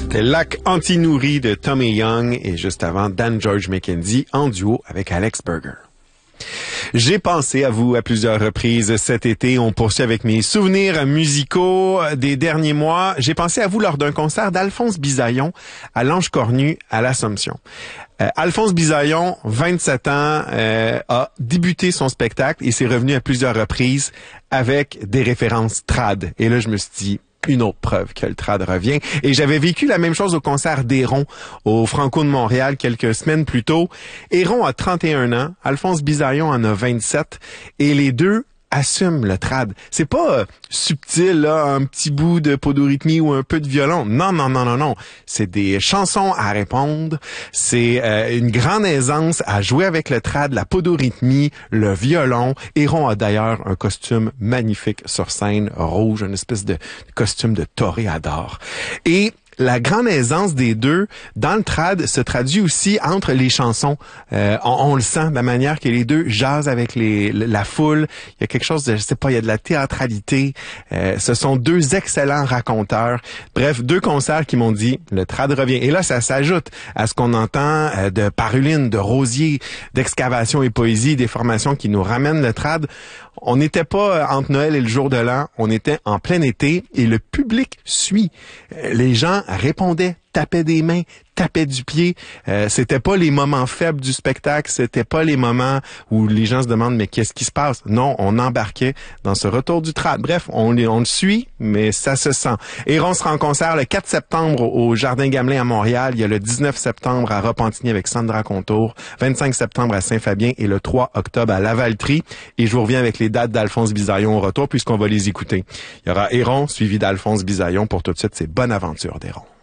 C'était Lac anti-nourri de Tommy Young et juste avant Dan George McKenzie en duo avec Alex Berger. J'ai pensé à vous à plusieurs reprises cet été. On poursuit avec mes souvenirs musicaux des derniers mois. J'ai pensé à vous lors d'un concert d'Alphonse Bisaillon à l'Ange Cornu à l'Assomption. Alphonse Bisaillon, 27 ans, a débuté son spectacle et s'est revenu à plusieurs reprises avec des références trad. Et là, je me suis dit, une autre preuve que le trad revient. Et j'avais vécu la même chose au concert d'Héron au Franco de Montréal quelques semaines plus tôt. Héron a 31 ans, Alphonse Bisaillon en a 27 et les deux assument le trad. C'est pas subtil, là, un petit bout de podorythmie ou un peu de violon. Non. C'est des chansons à répondre. C'est une grande aisance à jouer avec le trad, la podorythmie, le violon. Héron a d'ailleurs un costume magnifique sur scène, rouge, une espèce de costume de toréador. Et la grande aisance des deux dans le trad se traduit aussi entre les chansons. On le sent de la manière que les deux jasent avec la foule. Il y a quelque chose de, je sais pas, il y a de la théâtralité. Ce sont deux excellents raconteurs. Bref, deux concerts qui m'ont dit, le trad revient. Et là, ça s'ajoute à ce qu'on entend de Paruline, de Rosier, d'Excavation et Poésie, des formations qui nous ramènent le trad. On n'était pas entre Noël et le jour de l'an, on était en plein été et le public suit. Les gens répondaient, tapaient des mains, tapaient du pied. C'était pas les moments faibles du spectacle, c'était pas les moments où les gens se demandent mais qu'est-ce qui se passe? Non, on embarquait dans ce retour du trad. Bref, on le suit, mais ça se sent. Héron sera en concert le 4 septembre au Jardin Gamelin à Montréal. Il y a le 19 septembre à Repentigny avec Sandra Contour, 25 septembre à Saint-Fabien et le 3 octobre à Lavaltrie. Et je vous reviens avec les dates d'Alphonse Bisaillon au retour puisqu'on va les écouter. Il y aura Héron suivi d'Alphonse Bisaillon. Pour tout de suite, c'est Bonne aventure d'Héron.